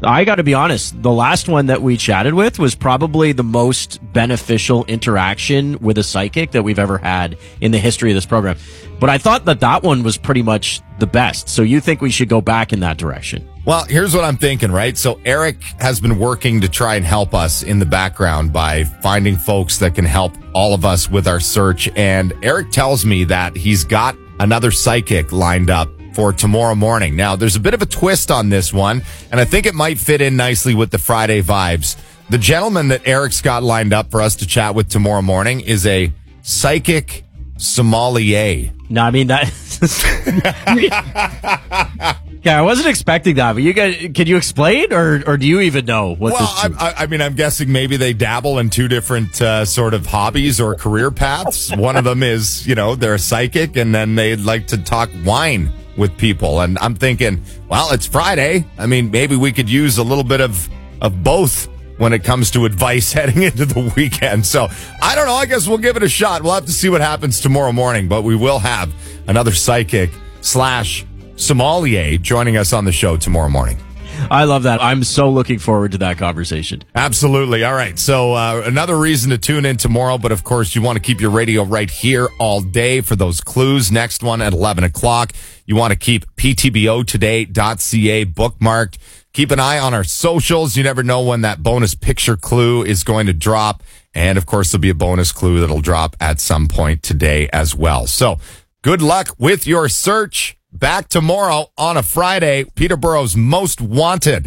I got to be honest, the last one that we chatted with was probably the most beneficial interaction with a psychic that we've ever had in the history of this program. But I thought that one was pretty much the best. So you think we should go back in that direction? Well, here's what I'm thinking, right? So Eric has been working to try and help us in the background by finding folks that can help all of us with our search. And Eric tells me that he's got another psychic lined up for tomorrow morning. Now, there's a bit of a twist on this one, and I think it might fit in nicely with the Friday vibes. The gentleman that Eric's got lined up for us to chat with tomorrow morning is a psychic sommelier. No, I mean, that... Yeah, I wasn't expecting that, but you guys, can you explain, or do you even know what this is? I mean, I'm guessing maybe they dabble in two different sort of hobbies or career paths. One of them is, they're a psychic, and then they like to talk wine with people. And I'm thinking, well, it's Friday. I mean, maybe we could use a little bit of both when it comes to advice heading into the weekend. So I don't know. I guess we'll give it a shot. We'll have to see what happens tomorrow morning, but we will have another psychic / sommelier joining us on the show tomorrow morning. I love that. I'm so looking forward to that conversation. Absolutely. All right. So another reason to tune in tomorrow, but of course you want to keep your radio right here all day for those clues. Next one at 11 o'clock. You want to keep ptbotoday.ca bookmarked. Keep an eye on our socials. You never know when that bonus picture clue is going to drop. And of course, there'll be a bonus clue that'll drop at some point today as well. So good luck with your search. Back tomorrow on a Friday, Peterborough's Most Wanted.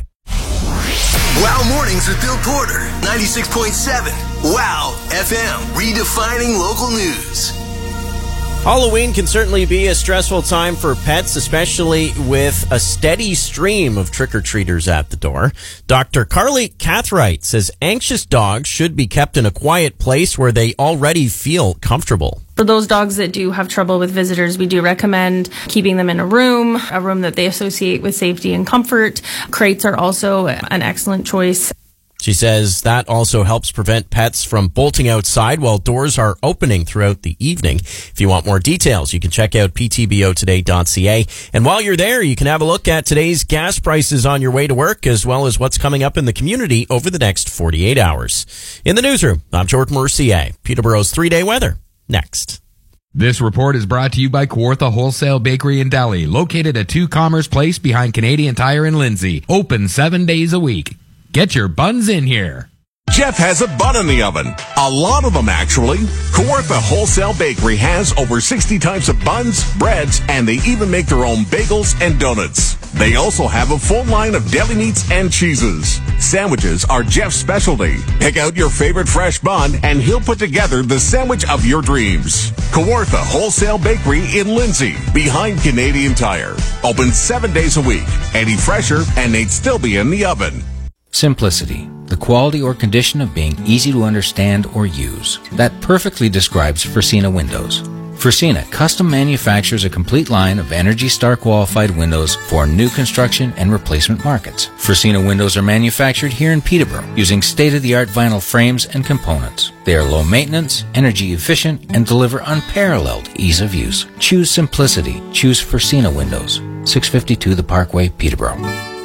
Wow Mornings with Bill Porter, 96.7. Wow FM, redefining local news. Halloween can certainly be a stressful time for pets, especially with a steady stream of trick-or-treaters at the door. Dr. Carly Cathright says anxious dogs should be kept in a quiet place where they already feel comfortable. For those dogs that do have trouble with visitors, we do recommend keeping them in a room that they associate with safety and comfort. Crates are also an excellent choice. She says that also helps prevent pets from bolting outside while doors are opening throughout the evening. If you want more details, you can check out ptbotoday.ca. And while you're there, you can have a look at today's gas prices on your way to work, as well as what's coming up in the community over the next 48 hours. In the newsroom, I'm Jordan Mercier. Peterborough's 3-day weather. Next. This report is brought to you by Kawartha Wholesale Bakery and Deli, located at 2 Commerce Place behind Canadian Tire in Lindsay. Open 7 days a week. Get your buns in here. Jeff has a bun in the oven. A lot of them, actually. Kawartha Wholesale Bakery has over 60 types of buns, breads, and they even make their own bagels and donuts. They also have a full line of deli meats and cheeses. Sandwiches are Jeff's specialty. Pick out your favorite fresh bun, and he'll put together the sandwich of your dreams. Kawartha Wholesale Bakery in Lindsay, behind Canadian Tire. Open 7 days a week. Any fresher, and they'd still be in the oven. Simplicity, the quality or condition of being easy to understand or use. That perfectly describes Fresina Windows. Fresina custom manufactures a complete line of Energy Star qualified windows for new construction and replacement markets. Fresina windows are manufactured here in Peterborough using state-of-the-art vinyl frames and components. They are low maintenance, energy efficient, and deliver unparalleled ease of use. Choose simplicity. Choose Fresina Windows. 652 The Parkway, Peterborough.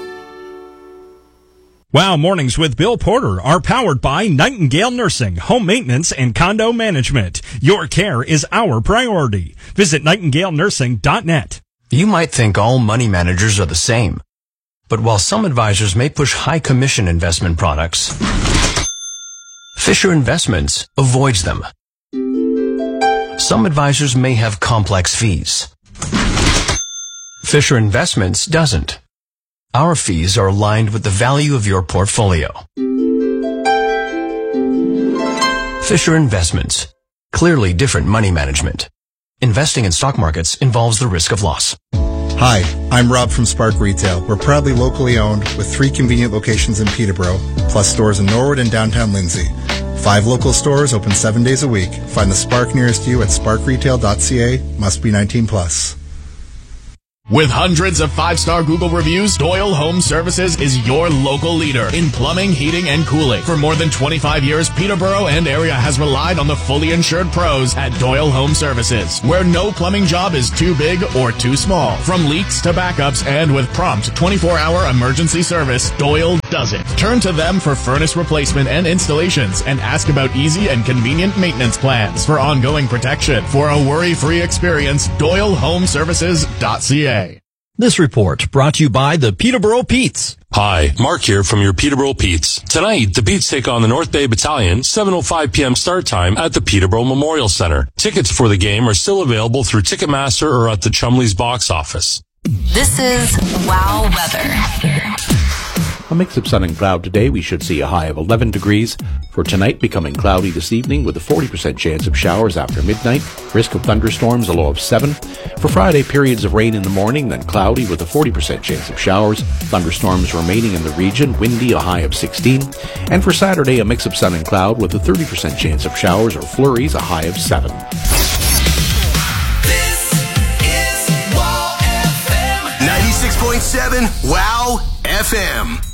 Wow Mornings with Bill Porter are powered by Nightingale Nursing, Home Maintenance, and Condo Management. Your care is our priority. Visit nightingalenursing.net. You might think all money managers are the same. But while some advisors may push high commission investment products, Fisher Investments avoids them. Some advisors may have complex fees. Fisher Investments doesn't. Our fees are aligned with the value of your portfolio. Fisher Investments. Clearly different money management. Investing in stock markets involves the risk of loss. Hi, I'm Rob from Spark Retail. We're proudly locally owned with 3 convenient locations in Peterborough, plus stores in Norwood and downtown Lindsay. 5 local stores open 7 days a week. Find the Spark nearest you at sparkretail.ca. Must be 19+. With hundreds of 5-star Google reviews, Doyle Home Services is your local leader in plumbing, heating, and cooling. For more than 25 years, Peterborough and area has relied on the fully insured pros at Doyle Home Services, where no plumbing job is too big or too small. From leaks to backups and with prompt 24-hour emergency service, Doyle does it. Turn to them for furnace replacement and installations and ask about easy and convenient maintenance plans for ongoing protection. For a worry-free experience, DoyleHomeservices.ca. This report brought to you by the Peterborough Pete's. Hi, Mark here from your Peterborough Pete's. Tonight, the Pete's take on the North Bay Battalion, 7:05 p.m. start time at the Peterborough Memorial Centre. Tickets for the game are still available through Ticketmaster or at the Chumley's box office. This is WOW Weather. A mix of sun and cloud today. We should see a high of 11 degrees. For tonight, becoming cloudy this evening with a 40% chance of showers after midnight. Risk of thunderstorms, a low of 7. For Friday, periods of rain in the morning, then cloudy with a 40% chance of showers. Thunderstorms remaining in the region, windy, a high of 16. And for Saturday, a mix of sun and cloud with a 30% chance of showers or flurries, a high of 7. This is WOW FM. 96.7 WOW FM.